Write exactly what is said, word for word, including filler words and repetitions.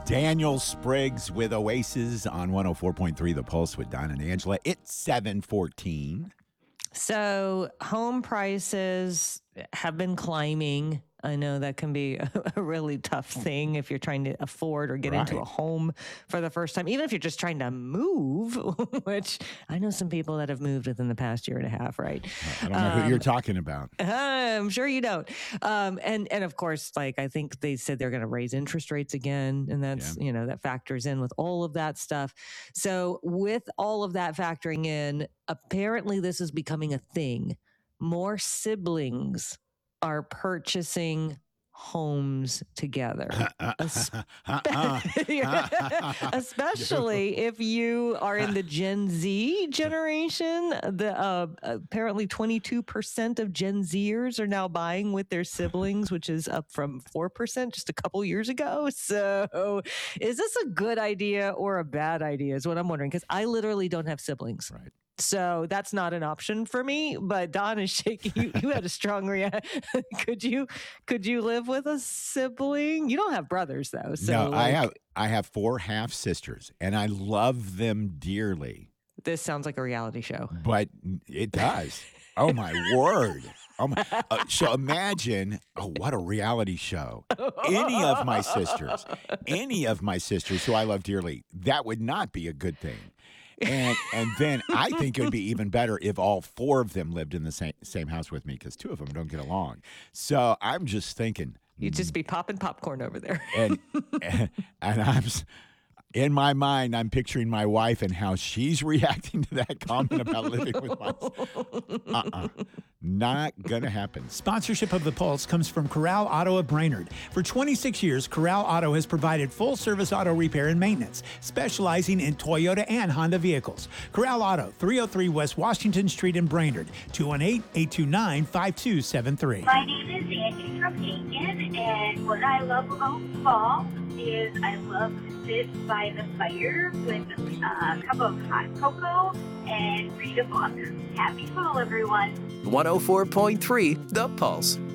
Daniel Spriggs with Oasis on one oh four point three The Pulse with Don and Angela. It's seven fourteen. So home prices have been climbing. I know that can be a really tough thing if you're trying to afford or get Right. into a home for the first time, even if you're just trying to move, which I know some people that have moved within the past year and a half, right? I don't know Um, who you're talking about. I'm sure you don't. Um, and, and of course, like, I think they said they're going to raise interest rates again. And that's, you know, that factors in with all of that stuff. So with all of that factoring in, apparently this is becoming a thing. More siblings are purchasing homes together. Espe- Especially if you are in the Gen Z generation. The uh, apparently twenty-two percent of Gen Zers are now buying with their siblings, which is up from four percent just a couple years ago. So is this a good idea or a bad idea is what I'm wondering, because I literally don't have siblings. Right. So that's not an option for me. But Don is shaking. You, you had a strong reaction. could you could you live with a sibling? You don't have brothers though. So no, I like, have I have four half sisters, and I love them dearly. This sounds like a reality show. But it does. Oh my word! Oh my! Uh, so imagine, oh, what a reality show! Any of my sisters, any of my sisters who I love dearly, that would not be a good thing. And and then I think it would be even better if all four of them lived in the same same house with me, because two of them don't get along. So I'm just thinking, You'd just be popping popcorn over there. and and, and I'm s- in my mind, I'm picturing my wife and how she's reacting to that comment about living with my. Uh-uh. Not gonna happen. Sponsorship of The Pulse comes from Corral Auto of Brainerd. For twenty-six years, Corral Auto has provided full-service auto repair and maintenance, specializing in Toyota and Honda vehicles. Corral Auto, three oh three West Washington Street in Brainerd, two one eight, eight two nine, five two seven three. My name is Angie from Aiken, and what I love about fall is I love to sit by the fire with a cup of hot cocoa and read a book. Happy fall, everyone. one oh four point three The Pulse.